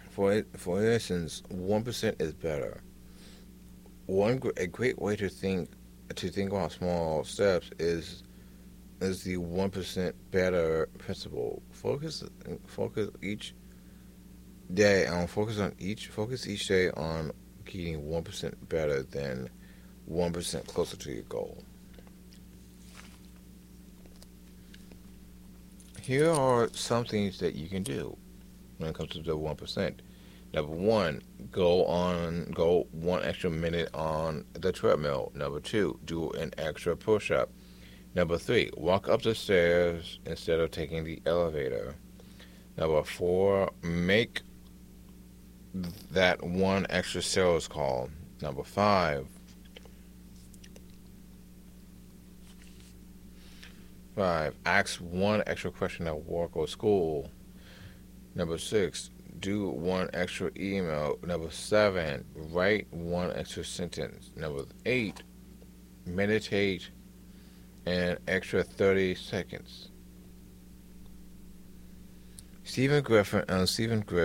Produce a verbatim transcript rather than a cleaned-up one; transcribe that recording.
For for instance, one percent is better. One gr- a great way to think to think about small steps is is the one percent better principle. Focus focus each day on focus on each focus each day on getting one percent better than one percent closer to your goal. Here are some things that you can do when it comes to the one percent. Number one, go on go one extra minute on the treadmill. Number two, do an extra push up. Number three, walk up the stairs instead of taking the elevator. Number four, make that one extra sales call. Number five, five, ask one extra question at work or school. Number six, do one extra email. Number seven, write one extra sentence. Number eight, meditate an extra thirty seconds. Stephen Griffin, uh, Stephen Griffin